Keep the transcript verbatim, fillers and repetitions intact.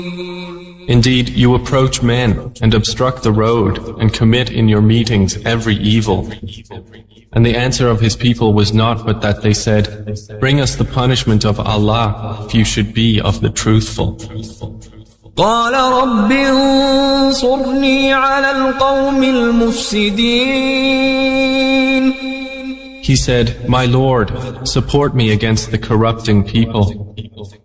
Indeed, you approach men and obstruct the road and commit in your meetings every evil. And the answer of his people was not but that they said, "Bring us the punishment of Allah if you should be of the truthful." قال رب انصرني على القوم المفسدين. He said, "My Lord, support me against the corrupting people."